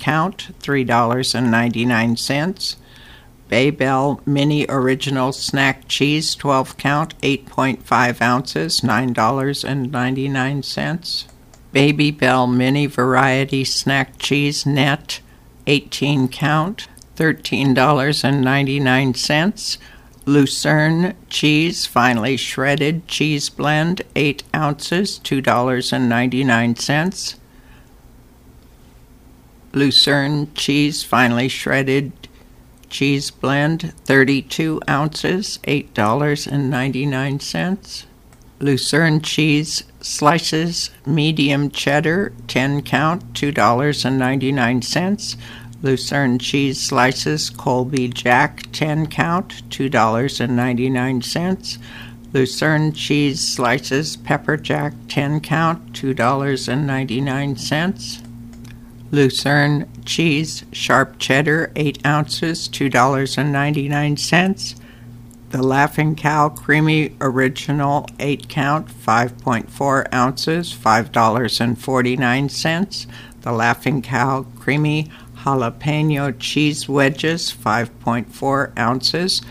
count, $3.99. Baybell Mini Original Snack Cheese, 12 count, 8.5 ounces, $9.99. Baby Bell Mini Variety Snack Cheese Net, 18 count, $13.99. Lucerne Cheese Finely Shredded Cheese Blend, 8 ounces, $2.99. Lucerne Cheese Finely Shredded Cheese Blend, 32 ounces, $8.99. Lucerne Cheese Slices Medium Cheddar, 10 count, $2.99. Lucerne Cheese Slices Colby Jack, 10 count, $2.99. Lucerne Cheese Slices Pepper Jack, 10 count, $2.99. Lucerne Cheese Sharp Cheddar, 8 ounces, $2.99. The Laughing Cow Creamy Original 8 count, 5.4 ounces, $5.49. The Laughing Cow Creamy Jalapeno Cheese Wedges, 5.4 ounces,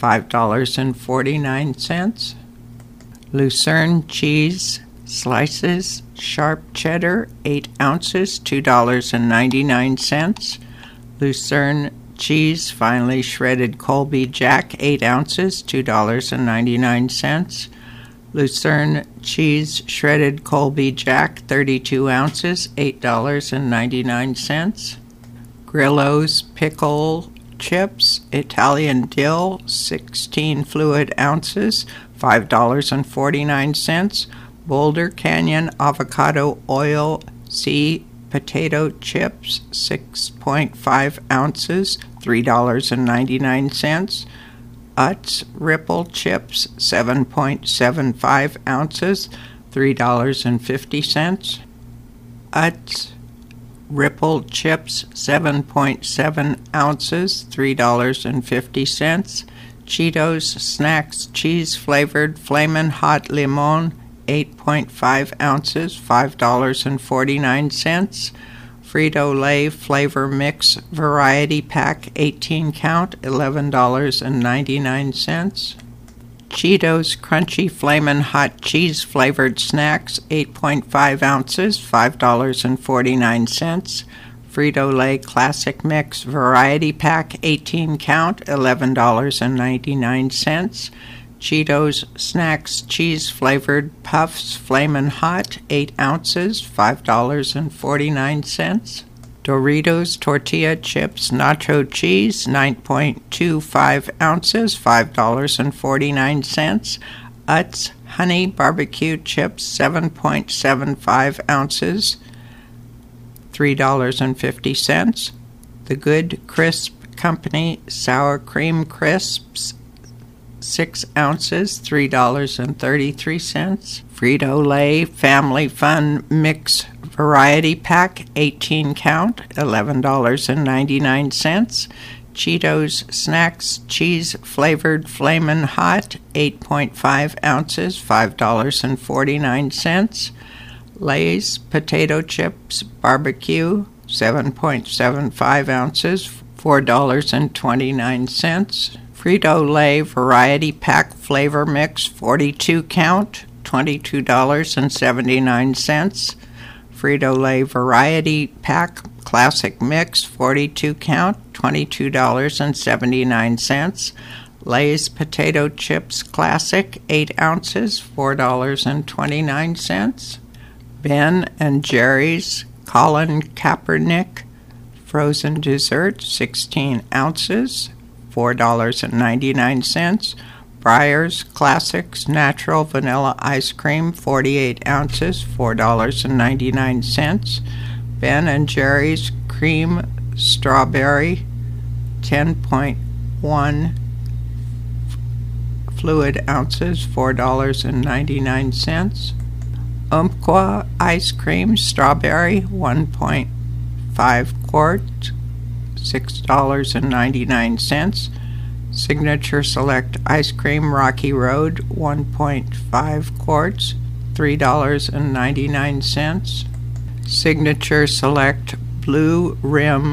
$5.49. Lucerne Cheese Slices Sharp Cheddar, 8 ounces, $2.99. Lucerne Cheese Finely Shredded Colby Jack, 8 ounces, $2.99. Lucerne Cheese Shredded Colby Jack, 32 ounces, $8.99. Grillo's Pickle Chips Italian Dill, 16 fluid ounces, $5.49. Boulder Canyon Avocado Oil Sea Potato Chips, 6.5 ounces, $3.99. Utz Ripple Chips, 7.75 ounces, $3.50. Utz Ripple Chips, 7.7 ounces, $3.50. Cheetos Snacks Cheese Flavored Flamin' Hot Limon, 8.5 ounces, $5.49. Frito-Lay Flavor Mix Variety Pack, 18 count, $11.99. Cheetos Crunchy Flamin' Hot Cheese Flavored Snacks, 8.5 ounces, $5.49. Frito-Lay Classic Mix Variety Pack, 18 count, $11.99. Cheetos Snacks Cheese Flavored Puffs Flamin' Hot, 8 ounces, $5.49. Doritos Tortilla Chips Nacho Cheese, 9.25 ounces, $5.49. Utz Honey Barbecue Chips, 7.75 ounces, $3.50. The Good Crisp Company Sour Cream Crisps, 6 ounces, $3.33. Frito-Lay Family Fun Mix Variety Pack, 18 count, $11.99. Cheetos Snacks Cheese Flavored Flamin' Hot, 8.5 ounces, $5.49. Lay's Potato Chips Barbecue, 7.75 ounces, $4.29. Frito-Lay Variety Pack Flavor Mix 42 count, $22.79. Frito-Lay Variety Pack Classic Mix 42 count, $22.79. Lay's Potato Chips Classic 8 ounces, $4.29. Ben and Jerry's Colin Kaepernick Frozen Dessert, 16 ounces, $4.99. Breyer's Classics Natural Vanilla Ice Cream, 48 ounces, $4.99. Ben & Jerry's Cream Strawberry, 10.1 fluid ounces, $4.99. Umpqua Ice Cream Strawberry, 1.5 quart, $6.99. Signature Select Ice Cream Rocky Road, 1.5 quarts, $3.99. Signature Select Blue Rim